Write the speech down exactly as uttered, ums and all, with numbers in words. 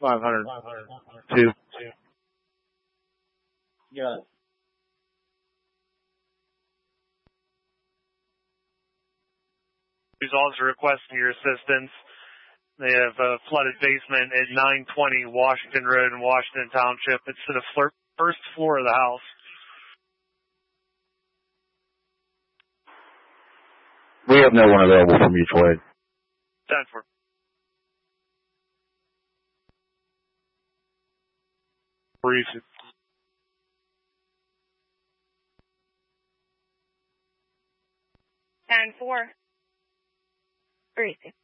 five hundred two. Got it. Who's also requesting your assistance. They have a flooded basement at nine twenty Washington Road in Washington Township. It's to the fir- first floor of the house. We have no one available for mutual aid. ten four. Brief. ten four. Brief.